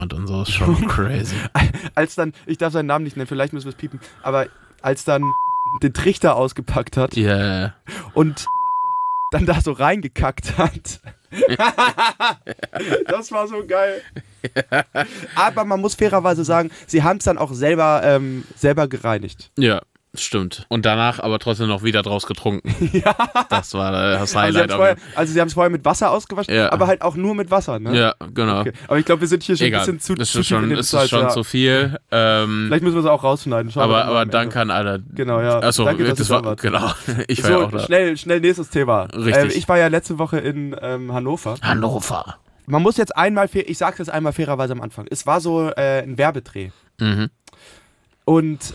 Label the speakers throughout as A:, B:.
A: und so ist schon crazy.
B: Als dann, ich darf seinen Namen nicht nennen, vielleicht müssen wir es piepen, aber als dann den Trichter ausgepackt hat und dann da so reingekackt hat. Das war so geil. Aber man muss fairerweise sagen, sie haben es dann auch selber gereinigt.
A: Ja, stimmt. Und danach aber trotzdem noch wieder draus getrunken.
B: Ja.
A: Das war das Highlight.
B: Sie haben es vorher mit Wasser ausgewaschen, aber halt auch nur mit Wasser, ne?
A: Ja, genau.
B: Okay. Aber ich glaube, wir sind hier schon ein bisschen zu viel.
A: Das ist schon zu viel.
B: Vielleicht müssen wir es auch rausschneiden.
A: Aber danke an alle.
B: Genau, ja.
A: Achso,
B: das
A: war genau. Ich war ja auch da.
B: Schnell nächstes Thema.
A: Richtig.
B: Ich war ja letzte Woche in Hannover. Man muss jetzt ich sag's jetzt einmal fairerweise am Anfang. Es war so ein Werbedreh.
A: Mhm.
B: Und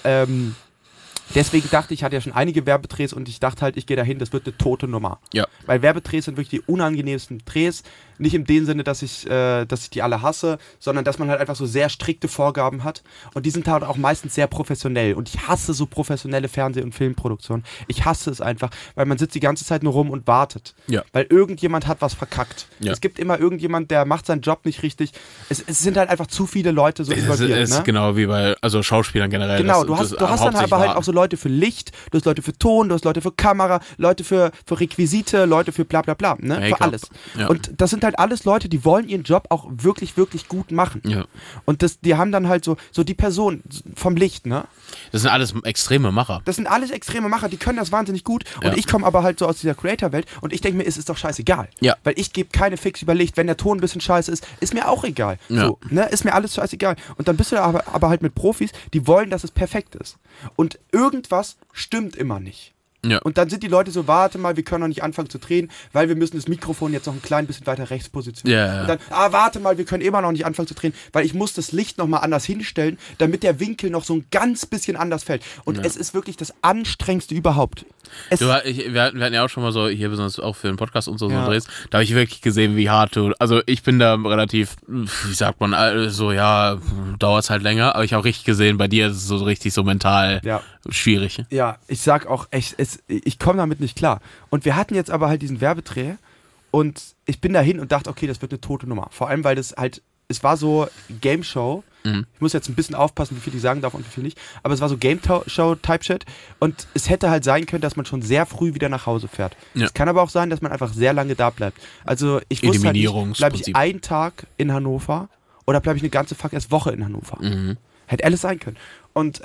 B: deswegen dachte ich, hatte ja schon einige Werbedrehs und ich dachte halt, ich gehe dahin, das wird eine tote Nummer.
A: Ja.
B: Weil Werbedrehs sind wirklich die unangenehmsten Drehs. Nicht in dem Sinne, dass ich die alle hasse, sondern dass man halt einfach so sehr strikte Vorgaben hat. Und die sind halt auch meistens sehr professionell. Und ich hasse so professionelle Fernseh- und Filmproduktionen. Ich hasse es einfach, weil man sitzt die ganze Zeit nur rum und wartet.
A: Ja.
B: Weil irgendjemand hat was verkackt.
A: Ja.
B: Es gibt immer irgendjemand, der macht seinen Job nicht richtig. Es sind halt einfach zu viele Leute so involviert.
A: Es ist genau wie bei Schauspielern generell.
B: Genau, du hast dann aber halt auch so Leute für Licht, du hast Leute für Ton, du hast Leute für Kamera, Leute für Requisite, Leute für bla bla bla, ne? Für alles.
A: Ja.
B: Und das sind halt alles Leute, die wollen ihren Job auch wirklich, wirklich gut machen.
A: Ja.
B: Und die haben dann halt so die Person vom Licht, ne?
A: Das sind alles extreme Macher.
B: Das sind alles extreme Macher, die können das wahnsinnig gut. Und ich komme aber halt so aus dieser Creator-Welt und ich denke mir, es ist doch scheißegal.
A: Ja.
B: Weil ich gebe keine Fix über Licht. Wenn der Ton ein bisschen scheiße ist mir auch egal.
A: Ja.
B: So, ne? Ist mir alles scheißegal. Und dann bist du aber halt mit Profis, die wollen, dass es perfekt ist. Und irgendwas stimmt immer nicht.
A: Ja.
B: Und dann sind die Leute so, warte mal, wir können noch nicht anfangen zu drehen, weil wir müssen das Mikrofon jetzt noch ein klein bisschen weiter rechts positionieren.
A: Ja.
B: Und dann, warte mal, wir können immer noch nicht anfangen zu drehen, weil ich muss das Licht noch mal anders hinstellen, damit der Winkel noch so ein ganz bisschen anders fällt. Und es ist wirklich das Anstrengendste überhaupt.
A: Wir hatten ja auch schon mal so, hier besonders auch für den Podcast und so Drehs, da habe ich wirklich gesehen, wie hart du, also ich bin da relativ, wie sagt man, so dauert es halt länger, aber ich habe richtig gesehen, bei dir ist es so richtig so mental schwierig.
B: Ja, ich sag auch echt, ich komme damit nicht klar. Und wir hatten jetzt aber halt diesen Werbedreh und ich bin dahin und dachte, okay, das wird eine tote Nummer. Vor allem, weil das halt, es war so Game Show. Ich muss jetzt ein bisschen aufpassen, wie viel ich sagen darf und wie viel nicht. Aber es war so Game Show Type Shit. Und es hätte halt sein können, dass man schon sehr früh wieder nach Hause fährt. Es kann aber auch sein, dass man einfach sehr lange da bleibt. Also ich wusste halt nicht, bleibe ich einen Tag in Hannover oder bleibe ich eine ganze Woche in Hannover. Hätte alles sein können. Und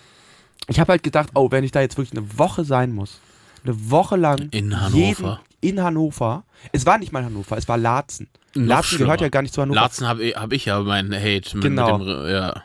B: ich habe halt gedacht, wenn ich da jetzt wirklich eine Woche sein muss, eine Woche lang
A: in Hannover.
B: In Hannover. Es war nicht mal Hannover, es war Laatzen. Laatzen gehört ja gar nicht zu Hannover.
A: Laatzen hab ich ja meinen Hate mit dem, ja.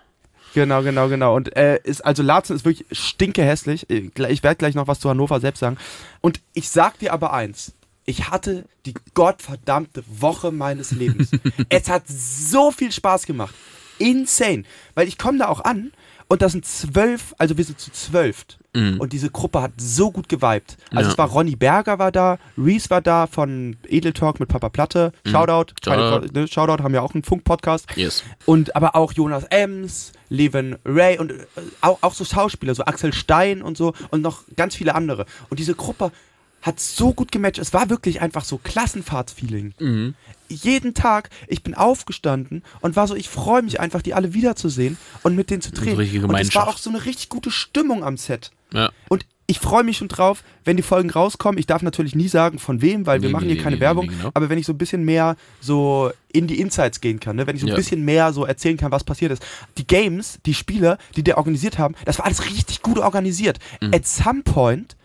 B: Genau. Und Laatzen ist wirklich stinkehässlich. Ich werde gleich noch was zu Hannover selbst sagen. Und ich sag dir aber eins. Ich hatte die gottverdammte Woche meines Lebens. Es hat so viel Spaß gemacht. Insane. Weil ich komme da auch an und da sind 12, also wir sind zu 12. Und diese Gruppe hat so gut geweibt. Also es war Ronny Berger war da, Reese war da von Edel Talk mit Papa Platte. Shoutout. Shoutout, haben ja auch einen Funk-Podcast.
A: Yes.
B: Und aber auch Jonas Ems, Levin Ray und auch so Schauspieler, so Axel Stein und so und noch ganz viele andere. Und diese Gruppe hat so gut gematcht. Es war wirklich einfach so Klassenfahrtsfeeling. Jeden Tag, ich bin aufgestanden und war so, ich freue mich einfach, die alle wiederzusehen und mit denen zu drehen. Und es war auch so eine richtig gute Stimmung am Set.
A: Ja.
B: Und ich freue mich schon drauf, wenn die Folgen rauskommen. Ich darf natürlich nie sagen, von wem, weil wir machen hier keine Werbung.
A: Genau.
B: Aber wenn ich so ein bisschen mehr so in die Insights gehen kann, ne? Wenn ich so ein bisschen mehr so erzählen kann, was passiert ist. Die Games, die Spiele, die der organisiert haben, das war alles richtig gut organisiert. At some point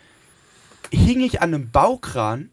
B: hing ich an einem Baukran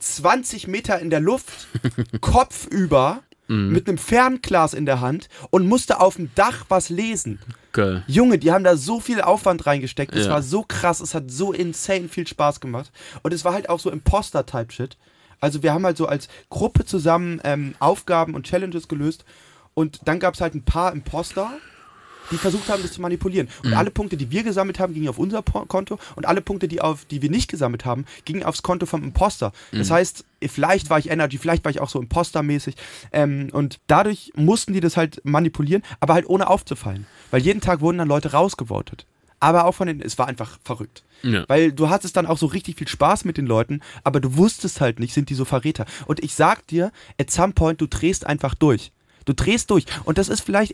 B: 20 Meter in der Luft, kopfüber, mit einem Fernglas in der Hand und musste auf dem Dach was lesen.
A: Geil.
B: Junge, die haben da so viel Aufwand reingesteckt. Es war so krass, es hat so insane viel Spaß gemacht. Und es war halt auch so Imposter-Type-Shit. Also wir haben halt so als Gruppe zusammen Aufgaben und Challenges gelöst. Und dann gab es halt ein paar Imposter, die versucht haben, das zu manipulieren. Und alle Punkte, die wir gesammelt haben, gingen auf unser Konto und alle Punkte, die wir nicht gesammelt haben, gingen aufs Konto vom Imposter. Das heißt, vielleicht war ich Energy, vielleicht war ich auch so Imposter-mäßig und dadurch mussten die das halt manipulieren, aber halt ohne aufzufallen. Weil jeden Tag wurden dann Leute rausgevotet. Aber auch es war einfach verrückt. Ja. Weil du hattest dann auch so richtig viel Spaß mit den Leuten, aber du wusstest halt nicht, sind die so Verräter. Und ich sag dir, at some point, du drehst einfach durch. Du drehst durch. Und das ist vielleicht